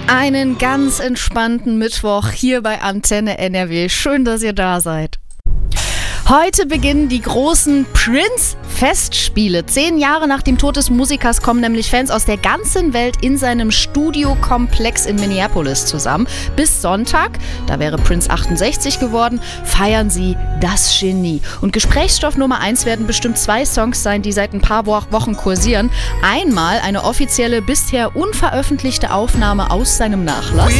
Einen ganz entspannten Mittwoch hier bei Antenne NRW. Schön, dass ihr da seid. Heute beginnen die großen Prince-Festspiele. 10 Jahre nach dem Tod des Musikers kommen nämlich Fans aus der ganzen Welt in seinem Studiokomplex in Minneapolis zusammen. Bis Sonntag, da wäre Prince 68 geworden, feiern sie das Genie. Und Gesprächsstoff Nummer 1 werden bestimmt 2 Songs sein, die seit ein paar Wochen kursieren. Einmal eine offizielle, bisher unveröffentlichte Aufnahme aus seinem Nachlass.